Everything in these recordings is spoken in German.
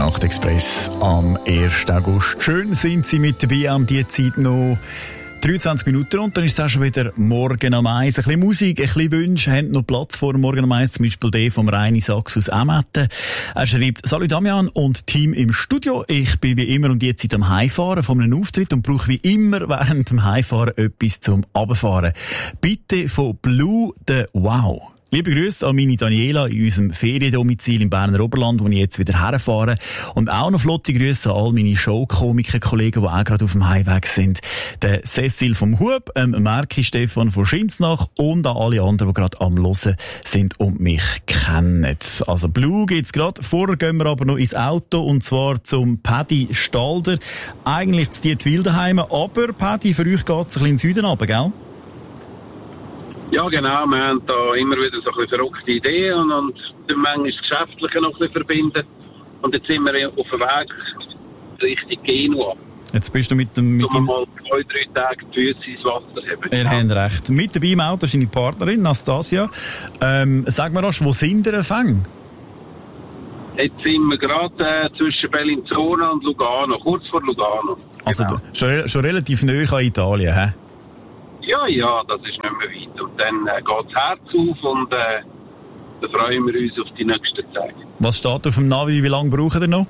Nachtexpress am 1. August. Schön sind Sie mit dabei, an dieser Zeit noch 23 Minuten und dann ist es auch schon wieder Morgen am 1. Ein bisschen Musik, ein bisschen Wünsche, haben noch Platz vor Morgen am 1, zum Beispiel der vom Reini Sachs aus Emmetten. Er schreibt: Salut Damian und Team im Studio. Ich bin wie immer um die Zeit am Heimfahren von einem Auftritt und brauche wie immer während dem Heimfahren etwas zum Runterfahren. Bitte von Blue the Wow. Liebe Grüße an meine Daniela in unserem Feriendomizil im Berner Oberland, wo ich jetzt wieder herfahre. Und auch noch flotte Grüße an all meine Showkomiker-Kollegen, die auch gerade auf dem Heimweg sind. Der Cecil vom Hub, Merki Stefan von Schinznach und an alle anderen, die gerade am Hören sind und mich kennen. Also Blue gibt's gerade. Vorher gehen wir aber noch ins Auto, und zwar zum Paddy Stalder. Eigentlich zu Dietwil daheim, aber Paddy, für euch geht's ein bisschen in den Süden runter, gell? Ja, genau. Wir haben da immer wieder so ein bisschen verrückte Ideen und manchmal das Geschäftliche noch ein bisschen verbinden. Und jetzt sind wir auf dem Weg Richtung Genua. Jetzt bist du mit dem... mal 2-3 Tage die Füße ins Wasser haben. Ihr habt recht. Mit dabei im Auto ist deine Partnerin, Nastasia. Sag mir rasch, wo sind ihr empfangen? Jetzt sind wir gerade zwischen Bellinzona und Lugano, kurz vor Lugano. Also genau. schon relativ nahe an Italien, hä? Ja, das ist nicht mehr weit. Und dann geht das Herz auf und dann freuen wir uns auf die nächsten Tage. Was steht auf dem Navi? Wie lange brauchen ihr noch?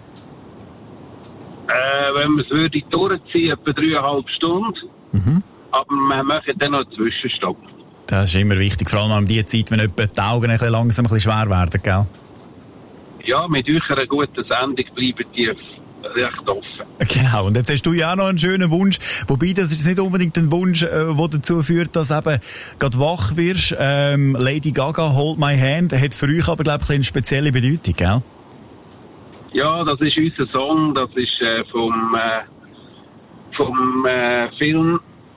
Wenn wir es durchziehen, etwa 3,5 Stunden. Mhm. Aber wir machen dann noch einen Zwischenstopp. Das ist immer wichtig, vor allem an dieser Zeit, wenn etwa die Augen ein bisschen langsam ein bisschen schwer werden, gell? Ja, mit euch einer guten Sendung bleiben die recht offen. Genau, und jetzt hast du ja auch noch einen schönen Wunsch, wobei das ist nicht unbedingt ein Wunsch, der dazu führt, dass eben gerade wach wirst. Lady Gaga, Hold My Hand, hat für euch aber, glaube ich, eine spezielle Bedeutung, gell? Ja, das ist unser Song, das ist vom Film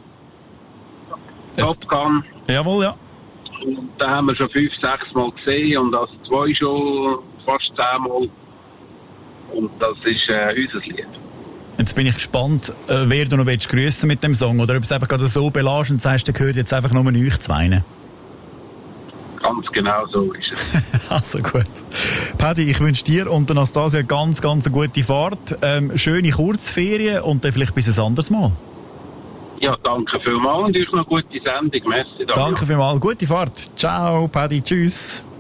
Top Gun. Jawohl, ja. Und den haben wir schon 5-6 Mal gesehen und das 2 schon fast 10 Mal. Und das ist unser Lied. Jetzt bin ich gespannt, wer du noch grüßen mit dem Song, oder ob es einfach gerade so belässt und sagst, der gehört jetzt einfach nur euch zwei. Ganz genau so ist es. Also gut. Paddy, ich wünsche dir und der Nastasia ganz, ganz eine gute Fahrt, schöne Kurzferien und dann vielleicht bis ein anderes Mal. Ja, danke vielmals und euch noch gute Sendung. Merci. Danke vielmals, gute Fahrt. Ciao, Paddy, tschüss.